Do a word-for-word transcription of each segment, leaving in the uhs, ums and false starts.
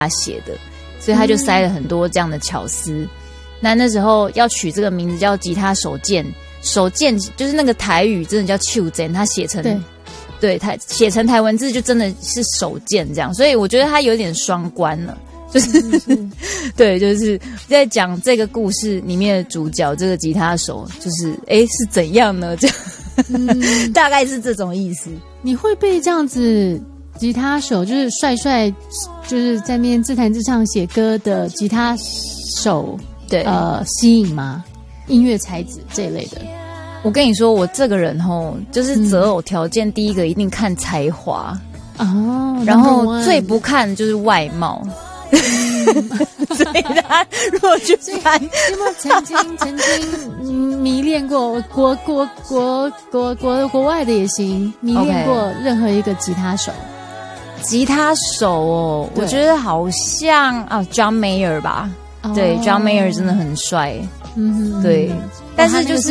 他写的，所以他就塞了很多这样的巧思。嗯、那那时候要取这个名字叫吉他手剑，手剑就是那个台语真的叫手剑，他写成对对台写成台文字就真的是手剑这样，所以我觉得他有点双关了。就是对，就是在讲这个故事里面的主角这个吉他手，就是哎是怎样呢？这样、嗯、大概是这种意思。 你会被这样子吉他手就是帅帅，就是在那边自弹自唱写歌的吉他手对呃吸引吗？音乐才子这一类的。 我跟你说，我这个人吼，就是择偶条件、嗯、第一个一定看才华哦，然后最不看就是外貌。所以他如果去翻， 有没有曾经曾经迷恋过国国国国国国外的也行，迷恋过任何一个吉他手？ Okay. 吉他手哦，我觉得好像啊 ，John Mayer 吧，哦、对 ，John Mayer 真的很帅，嗯，对，但是就是。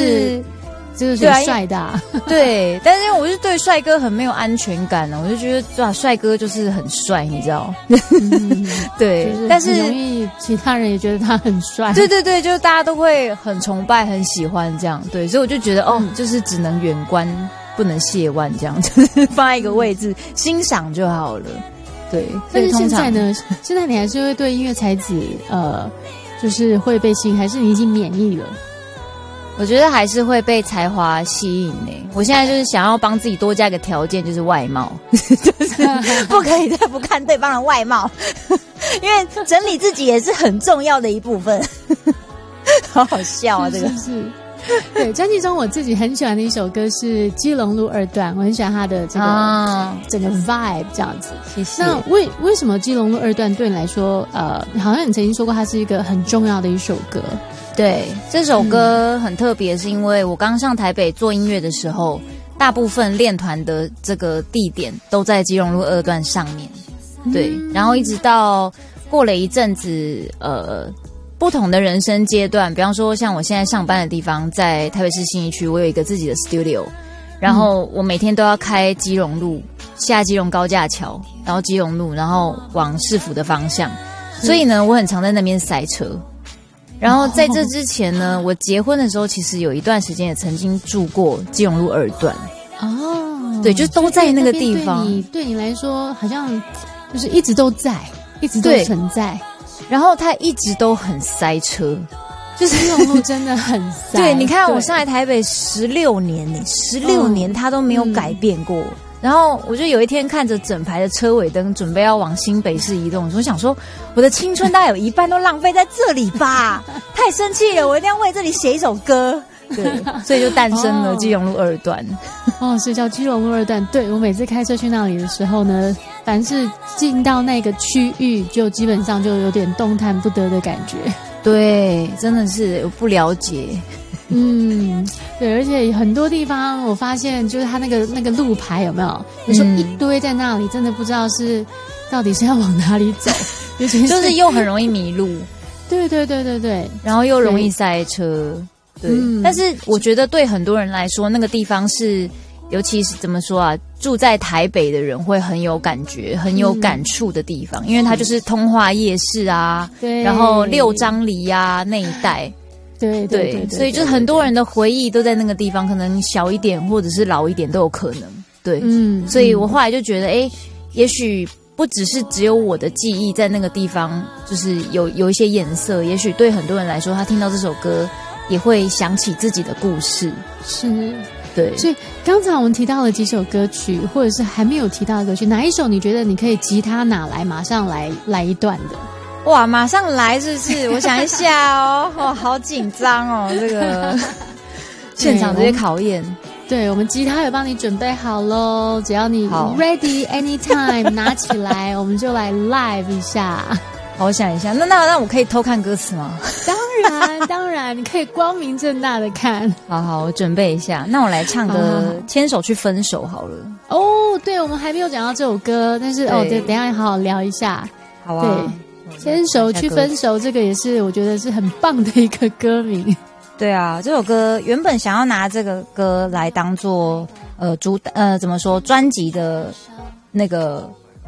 这个是帅的、啊对, 啊、对，但是因为我是对帅哥很没有安全感啊，我就觉得哇，帅哥就是很帅，你知道？嗯、对， 就是、 但是容易其他人也觉得他很帅。 对对对，就是大家都会很崇拜、很喜欢这样。对，所以我就觉得哦，就是只能远观，不能亵玩，这样就是放在一个位置、嗯、欣赏就好了。对， 但是现在呢？现在你还是会对音乐才子呃，就是会被吸引，还是你已经免疫了？ 我觉得还是会被才华吸引呢、欸。我现在就是想要帮自己多加一个条件，就是外貌，就是不可以再不看对方的外貌，因为整理自己也是很重要的一部分。好好笑啊，这个是是是。对，专辑中我自己很喜欢的一首歌是《基隆路二段》，我很喜欢它的这个、啊、整个 vibe 这样子。 谢谢。 那为为什么《基隆路二段》对你来说，呃，好像你曾经说过它是一个很重要的一首歌？ 对，这首歌很特别，是因为我刚上台北做音乐的时候，大部分练团的这个地点都在基隆路二段上面。对，嗯、然后一直到过了一阵子，呃。不同的人生阶段，比方说像我现在上班的地方在台北市信义区，我有一个自己的 studio， 然后我每天都要开基隆路下基隆高架桥，然后基隆路，然后往市府的方向，所以呢我很常在那边塞车。然后在这之前呢、哦、我结婚的时候其实有一段时间也曾经住过基隆路二段哦，对，就都在那个地方。 对你对你来说好像就是一直都在，一直都存在。 然后它一直都很塞车， 就是基隆路真的很塞。 对，你看我上来台北十六年呢，十六年它都没有改变过。嗯、然后我就有一天看着整排的车尾灯，准备要往新北市移动，我想说我的青春大概有一半都浪费在这里吧，太生气了，我一定要为这里写一首歌。对，所以就诞生了基隆路二段。 哦，是叫基隆路二段。对，我每次开车去那里的时候呢，凡是进到那个区域，就基本上就有点动弹不得的感觉。 对，真的是我不了解。 嗯，对，而且很多地方我发现，就是它那个那个路牌有没有？有时候一堆在那里，真的不知道是到底是要往哪里走，尤其是就是又很容易迷路。 对对对对对， 然后又容易塞车。对、嗯，但是我觉得对很多人来说，那个地方是，尤其是怎么说啊，住在台北的人会很有感觉、很有感触的地方，嗯、因为它就是通化夜市啊，对，然后六张犁啊那一带， 对 对, 对, 对, 对， 所以就是很多人的回忆都在那个地方，可能小一点或者是老一点都有可能。对，嗯，所以我后来就觉得，哎、欸，也许不只是只有我的记忆在那个地方，就是有有一些颜色，也许对很多人来说，他听到这首歌。也会想起自己的故事， 是， 对。 所以刚才我们提到了几首歌曲，或者是还没有提到的歌曲，哪一首你觉得你可以吉他拿来马上来来一段的？ 哇，马上来是不是？我想一下哦，哇，好紧张哦，这个现场这些考验。 对，我们吉他有帮你准备好咯，只要你 ready anytime 拿起来，我们就来 live 一下。 好，我想一下，那那那我可以偷看歌词吗？ 当然，当然，你可以光明正大的看。 好好，我准备一下。那我来唱个《牵手去分手》好了。 哦，对，我们还没有讲到这首歌，但是哦，对，等一下好好聊一下。 好啊。 对，《牵手去分手》这个也是我觉得是很棒的一个歌名。 对啊，这首歌原本想要拿这个歌来当做呃主呃怎么说专辑的那个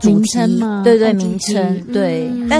主题名称吗？ 对对， 哦名称主题对， 嗯但